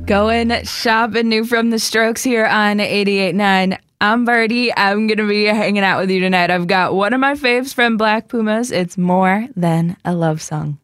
Going shopping new from the Strokes here on 88.9. I'm Birdie. I'm going to be hanging out with you tonight. I've got one of my faves from Black Pumas. It's More Than a Love Song.